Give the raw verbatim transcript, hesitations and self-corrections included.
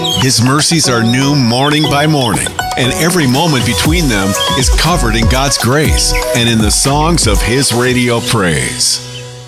His mercies are new morning by morning, and every moment between them is covered in God's grace and in the songs of His radio praise.